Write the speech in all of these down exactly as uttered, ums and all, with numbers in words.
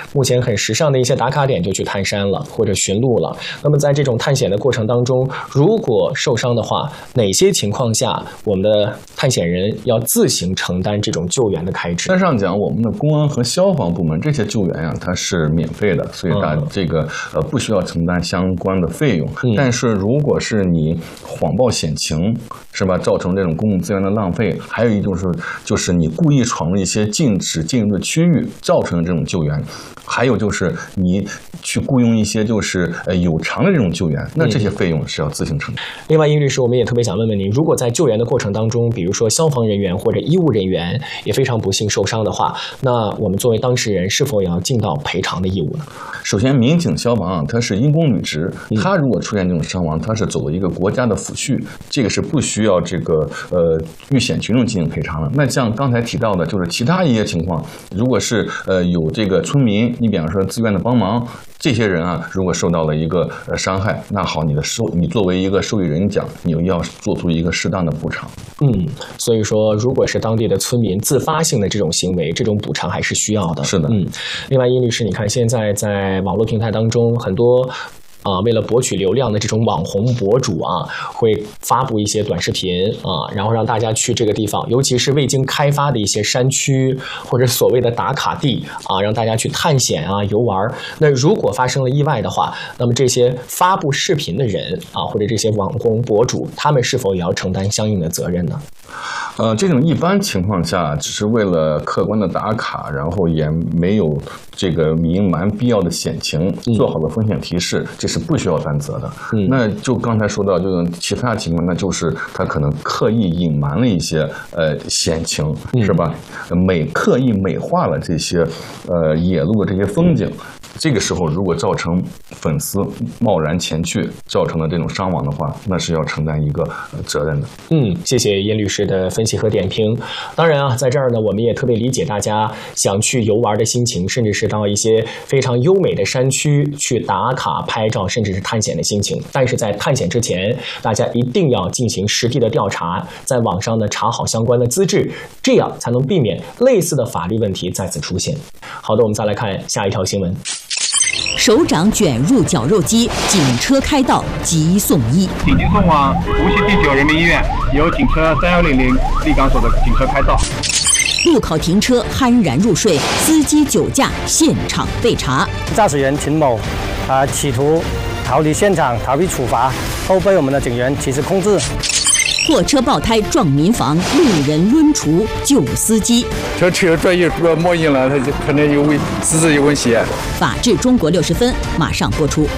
目前很时尚的一些打卡点就去探山了，或者寻路了。那么在这种探险的过程当中，如果受伤的话，哪些情况下我们的探险人要自行承担这种救援的开支？ 按上讲，我们的公安和消防部门这些救援呀、啊，它是免费的，所以大家这个呃不需要承担相关的费用。嗯、但是如果是你谎报险情，是吧，造成这种公共资源的浪费，还有一种是就是你故意闯入一些禁止进入的区域，造成这种救援，还有就是你去雇佣一些就是呃有偿的这种救援，那这些费用是要自行承担。 嗯、另外，殷律师，我们也特别想问问您，如果在救援的过程当中，比如说消防人员或者医务人员也非常不幸受伤的话，那我们作为当事人是否也要尽到赔偿的义务呢？ 首先，民警、消防啊，它是因公履职，他如果出现这种伤亡，他是走了一个国家的抚恤，这个是不需要这个呃遇险群众进行赔偿的。那像刚才提到的，就是其他一些情况，如果是呃有这个村民，你比方说自愿的帮忙。这些人啊，如果受到了一个呃伤害，那好，你的受你作为一个受益人讲，你要做出一个适当的补偿。 嗯，所以说，如果是当地的村民自发性的这种行为，这种补偿还是需要的。 是的， 嗯。另外，殷律师，你看现在在网络平台当中，很多。啊，为了博取流量的这种网红博主啊，会发布一些短视频啊，然后让大家去这个地方，尤其是未经开发的一些山区或者所谓的打卡地啊，让大家去探险啊、游玩。那如果发生了意外的话，那么这些发布视频的人啊，或者这些网红博主，他们是否也要承担相应的责任呢？ 呃，这种一般情况下，只是为了客观的打卡，然后也没有这个隐瞒必要的险情，做好了风险提示，这是不需要担责的。嗯，那就刚才说到这种其他情况，那就是他可能刻意隐瞒了一些呃险情，是吧？美刻意美化了这些呃野路的这些风景。这个时候，如果造成粉丝贸然前去，造成了这种伤亡的话，那是要承担一个责任的。 嗯，谢谢殷律师的分析和点评。当然啊，在这儿呢，我们也特别理解大家想去游玩的心情，甚至是到一些非常优美的山区去打卡、拍照，甚至是探险的心情。但是在探险之前，大家一定要进行实地的调查，在网上呢查好相关的资质，这样才能避免类似的法律问题再次出现。好的，我们再来看下一条新闻。 首长卷入绞肉机，警车开道急送医。 紧急送往无锡第九人民医院，由警车三幺零零立岗所的警车开道。 路口停车酣然入睡，司机酒驾现场被查。 驾驶员秦某，啊、呃，企图逃离现场，逃避处罚，后被我们的警员及时控制。 货车爆胎撞民房，路人抡锄救司机。 这车专业如冒烟了，它就可能有危，死者有危险。 法治中国六十分马上播出。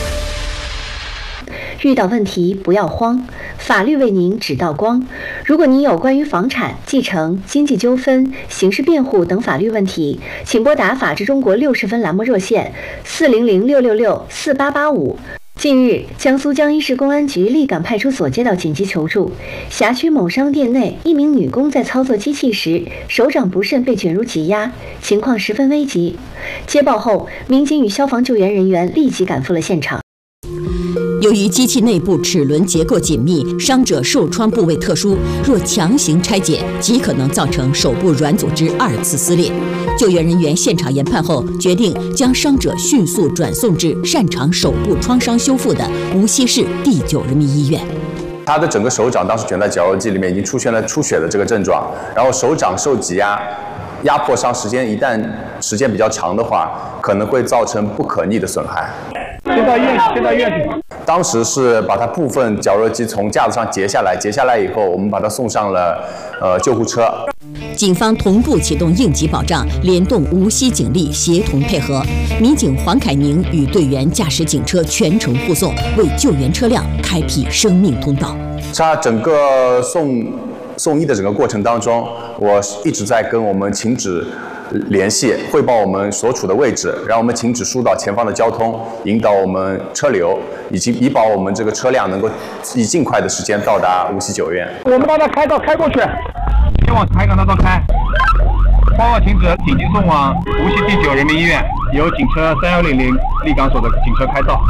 遇到问题不要慌，法律为您指道光。如果您有关于房产、继承、经济纠纷、刑事辩护等法律问题，请拨打法治中国六十分栏目热线四零零六六六四八八五。近日，江苏江阴市公安局立岗派出所接到紧急求助，辖区某商店内一名女工在操作机器时，手掌不慎被卷入挤压，情况十分危急。接报后，民警与消防救援人员立即赶赴了现场。 由于机器内部齿轮结构紧密，伤者受创部位特殊，若强行拆解，极可能造成手部软组织二次撕裂。救援人员现场研判后，决定将伤者迅速转送至擅长手部创伤修复的无锡市第九人民医院。 他的整个手掌当时卷在绞肉机里面，已经出现了出血的这个症状，然后手掌受挤压。压迫伤时间一旦时间比较长的话，可能会造成不可逆的损害。 先到医院去，先到医院去。 当时是把它部分绞肉机从架子上截下来，截下来以后，我们把它送上了呃救护车。 警方同步启动应急保障，联动无锡警力协同配合，民警黄凯宁与队员驾驶警车全程护送，为救援车辆开辟生命通道。 他整个送。送医的整个过程当中，我一直在跟我们情指联系，汇报我们所处的位置，让我们情指疏导前方的交通，引导我们车流，以及以保我们这个车辆能够以尽快的时间到达无锡九院。 我们把它开道开过去，先往海港大道开。报告情指，紧急送往无锡第九人民医院，由警车三幺零零立岗所的警车开道。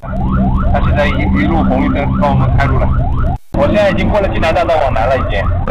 他现在一一路红绿灯帮我们开路了。我现在已经过了济南大道往南了，已经。